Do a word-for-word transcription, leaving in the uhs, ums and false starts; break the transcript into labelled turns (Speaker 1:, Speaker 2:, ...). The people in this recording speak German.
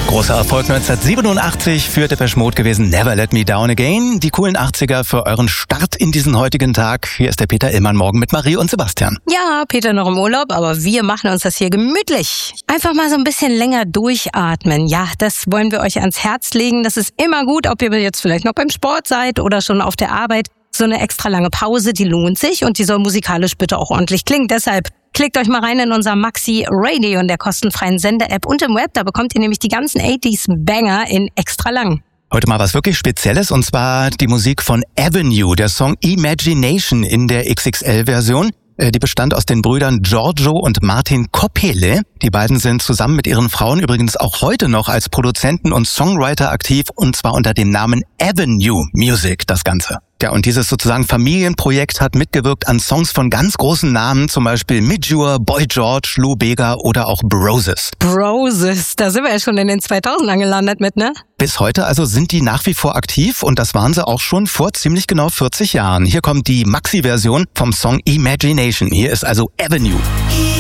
Speaker 1: Großer Erfolg neunzehnhundertsiebenundachtzig für Depeche Mode gewesen, Never Let Me Down Again. Die coolen achtziger für euren Start in diesen heutigen Tag. Hier ist der Peter Illmann morgen mit Marie und Sebastian.
Speaker 2: Ja, Peter noch im Urlaub, aber wir machen uns das hier gemütlich. Einfach mal so ein bisschen länger durchatmen. Ja, das wollen wir euch ans Herz legen. Das ist immer gut, ob ihr jetzt vielleicht noch beim Sport seid oder schon auf der Arbeit. So eine extra lange Pause, die lohnt sich und die soll musikalisch bitte auch ordentlich klingen. Deshalb klickt euch mal rein in unser Maxi Radio in der kostenfreien Sender-App und im Web. Da bekommt ihr nämlich die ganzen achtziger-Banger in extra lang.
Speaker 1: Heute mal was wirklich Spezielles, und zwar die Musik von Avenue, der Song Imagination in der X X L-Version. Die bestand aus den Brüdern Giorgio und Martin Koppele. Die beiden sind zusammen mit ihren Frauen übrigens auch heute noch als Produzenten und Songwriter aktiv, und zwar unter dem Namen Avenue Music, das Ganze. Ja, und dieses sozusagen Familienprojekt hat mitgewirkt an Songs von ganz großen Namen, zum Beispiel Midjour, Boy George, Lou Bega oder auch Broses.
Speaker 2: Broses, da sind wir ja schon in den zweitausendern gelandet mit, ne?
Speaker 1: Bis heute also sind die nach wie vor aktiv, und das waren sie auch schon vor ziemlich genau vierzig Jahren. Hier kommt die Maxi-Version vom Song Imagination. Hier ist also Avenue.